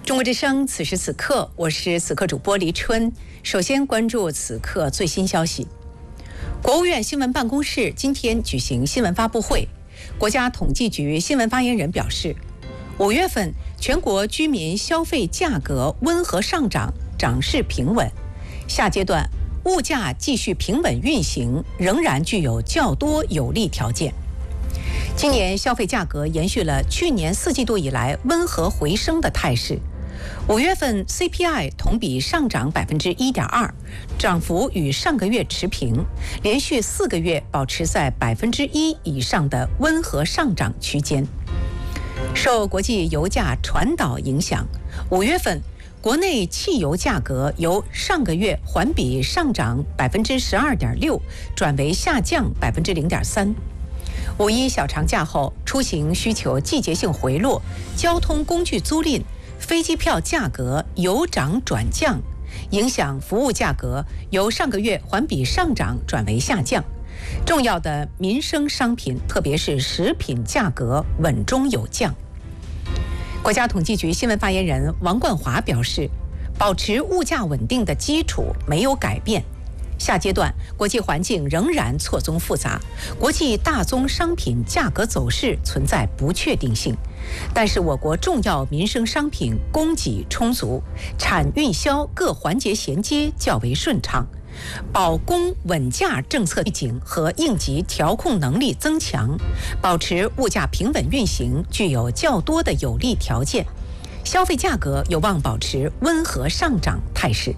中国之声，此时此刻，我是此刻主播黎春。首先关注此刻最新消息。国务院新闻办公室今天举行新闻发布会，国家统计局新闻发言人表示，5月份全国居民消费价格温和上涨，涨势平稳，下阶段物价继续平稳运行，仍然具有较多有利条件。今年消费价格延续了去年4季度以来温和回升的态势。5月份 CPI 同比上涨1.2%，涨幅与上个月持平，连续4个月保持在1%以上的温和上涨区间。受国际油价传导影响，5月份国内汽油价格由上个月环比上涨12.6%，转为下降0.3%。5一小长假后，出行需求季节性回落，交通工具租赁、飞机票价格由涨转降，影响服务价格由上个月环比上涨转为下降。重要的民生商品，特别是食品价格稳中有降。国家统计局新闻发言人王冠华表示，保持物价稳定的基础没有改变。下阶段国际环境仍然错综复杂，国际大宗商品价格走势存在不确定性，但是我国重要民生商品供给充足，产运销各环节衔接较为顺畅，保供稳价政策预警和应急调控能力增强，保持物价平稳运行具有较多的有利条件，消费价格有望保持温和上涨态势。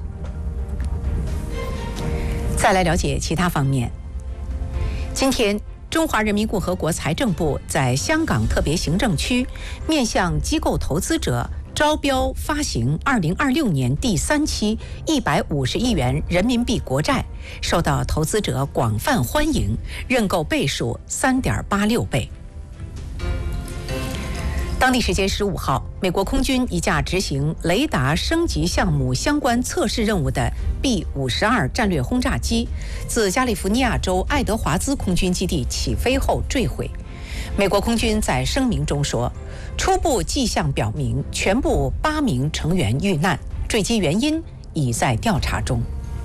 再来了解其他方面。今天，中华人民共和国财政部在香港特别行政区面向机构投资者招标发行2026年第3期150亿元人民币国债，受到投资者广泛欢迎，认购倍数3.86倍。当地时间15号，美国空军一架执行雷达升级项目相关测试任务的 B-52战略轰炸机自加利福尼亚州爱德华兹空军基地起飞后坠毁。美国空军在声明中说，初步迹象表明全部8名成员遇难，坠机原因已在调查中。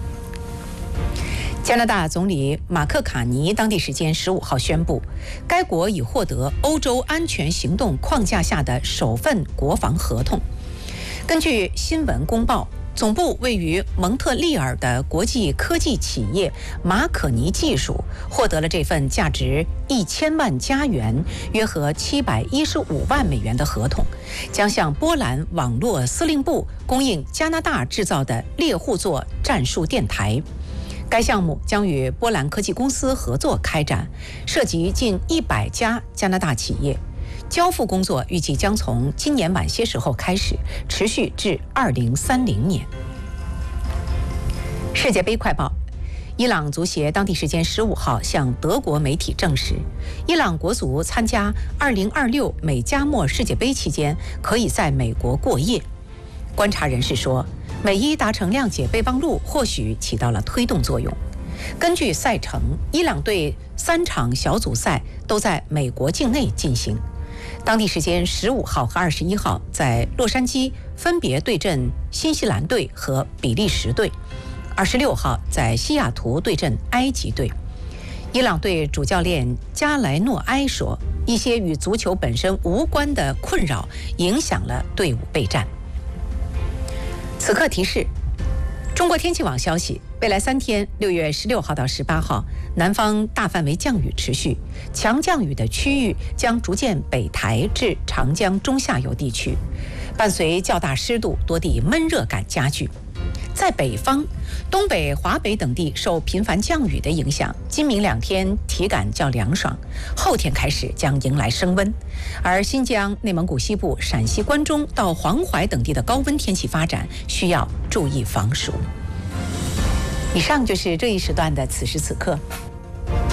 加拿大总理马克卡尼当地时间15号宣布，该国已获得欧洲安全行动框架下的首份国防合同。根据新闻公报，总部位于蒙特利尔的国际科技企业马可尼技术获得了这份价值1000万加元（约合715万美元）的合同，将向波兰网络司令部供应加拿大制造的猎户座战术电台。该项目将与波兰科技公司合作开展，涉及近100家加拿大企业。交付工作预计将从今年晚些时候开始，持续至2030年。世界杯快报：伊朗足协当地时间15号向德国媒体证实，伊朗国足参加2026美加墨世界杯期间可以在美国过夜。观察人士说，美伊达成谅解备忘录或许起到了推动作用。根据赛程，伊朗队3场小组赛都在美国境内进行。当地时间15号和21号在洛杉矶分别对阵新西兰队和比利时队，26号在西雅图对阵埃及队。伊朗队主教练加莱诺埃说，一些与足球本身无关的困扰影响了队伍备战。此刻提示：中国天气网消息，未来3天，6月16号到18号，南方大范围降雨持续，强降雨的区域将逐渐北抬至长江中下游地区，伴随较大湿度，多地闷热感加剧。在北方，东北、华北等地受频繁降雨的影响，今明2天体感较凉爽，后天开始将迎来升温。而新疆、内蒙古西部、陕西关中到黄淮等地的高温天气发展，需要注意防暑。以上就是这一时段的此时此刻。